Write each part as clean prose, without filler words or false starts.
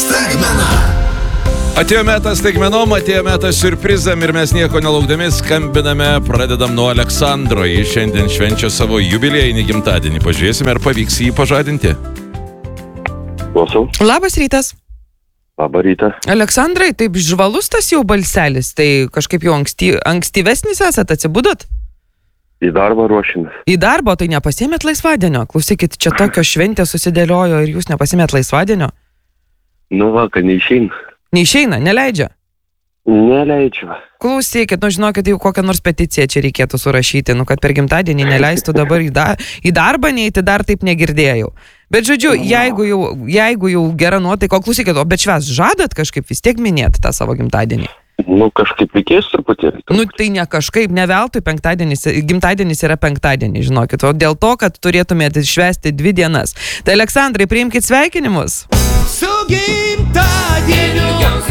Staigmena. Atėjo metas staigmenom, atėjo metas siurprizam ir mes nieko nelaukdami skambiname, pradedam nuo Aleksandro. Jis šiandien švenčia savo jubiliejinį gimtadienį. Pažiūrėsime, ar pavyks jį pažadinti. Klausau. Labas rytas. Labą rytą. Aleksandrai, taip žvalus tas jau balselis, tai kažkaip jau ankstyvesnis esat, atsibudot? Į darbą ruošimės. Į darbą, tai nepasiėmėt laisvadienio? Klausykit, čia tokio šventė susidėliojo ir jūs nepasiėmėt laisvadienio? Nu va, kad neišeina. Neišeina, neleidžia? Neleidžiu. Klausykit, žinokit, jau kokią nors peticiją čia reikėtų surašyti, kad per gimtadienį neleistų dabar į darbą neiti, dar taip negirdėjau. Bet žodžiu, jeigu jau gera nuotaika, klausykit, bet švęs žadat kažkaip vis tiek minėti tą savo gimtadienį? Nu, kažkaip reikės truputėlį. Nu, tai ne kažkaip, ne veltui gimtadienis yra penktadienis, žinokit, o dėl to, kad turėtumėte švęsti 2 dienas. Tai Aleksandrai, priimkit sveikinimus. Su gimtadieniu.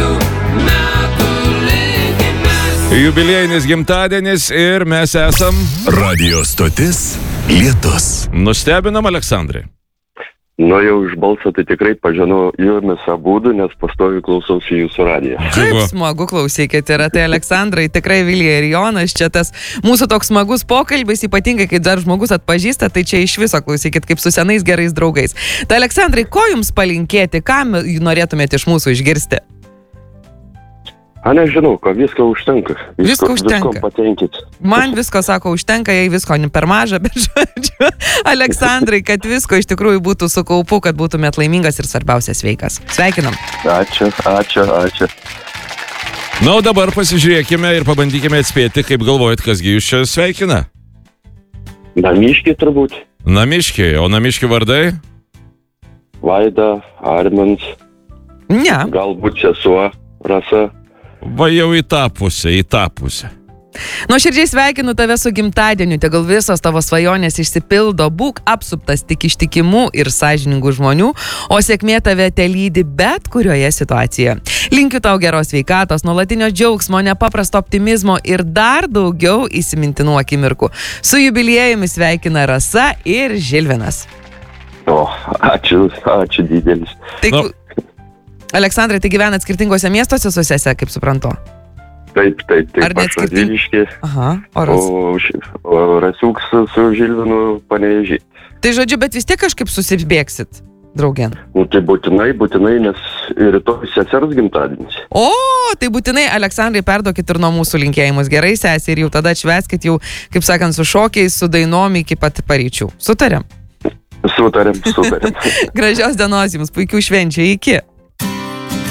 Jubiliejinis gimtadienis ir mes esam Radio stotis Lietus. Nustebinam, Aleksandrai. Nu, jau iš balso tai tikrai pažinau jumis abudu, nes pastoviai klausausi jūsų radiją. Kaip smagu, klausykit, yra tai Aleksandrai, tikrai Vilija ir Jonas, čia tas mūsų toks smagus pokalbis, ypatingai kai dar žmogus atpažįsta, tai čia iš viso klausykit, kaip su senais gerais draugais. Tai Aleksandrai, ko jums palinkėti, ką norėtumėte iš mūsų išgirsti? Nežinau, ko visko užtenka. Visko užtenka. Visko patenkit. Man visko, sako, užtenka, jei visko ne per maža, bet žodžiu, Aleksandrai, kad visko iš tikrųjų būtų su kaupu, kad būtumėt laimingas ir svarbiausia sveikas. Sveikinam. Ačiū. Na, o dabar pasižiūrėkime ir pabandykime atspėti, kaip galvojat, kasgi jūs čia sveikina. Namiškiai turbūt. Namiškiai, o namiškių vardai? Vaida, Armins. Ne. Galbūt sesuo, Rasa. Va jau į tą pusę. Nuoširdžiai sveikinu tave su gimtadieniu, tegul visos tavo svajonės išsipildo, būk apsuptas tik ištikimų ir sąžiningų žmonių, o sėkmė tave telydi bet kurioje situacijoje. Linkiu tau geros sveikatos, nuolatinio džiaugsmo, nepaprasto optimizmo ir dar daugiau įsimintinų akimirkų. Su jubiliejumi sveikina Rasa ir Žilvinas. O, ačiū didelis. Aleksandrai, tai gyvenat skirtingose miestuose susėse, kaip suprantu? Taip. Ar net skirtingi? Aha, o Rasiuks su Žilvinu Panevėžy. Tai žodžiu, bet vis tiek kažkaip susibėgsit, draugien? Nu, tai būtinai, nes rytoj sesers gimtadienis. O, tai būtinai, Aleksandrai, perduokit ir nuo mūsų linkėjimus. Gerai, sesė, ir jau tada atšvęskit jau, kaip sakant, su šokiais, su dainom iki pat paryčių. Sutariam? Sutariam. Gražios dienos jums, puikių švenčių, iki.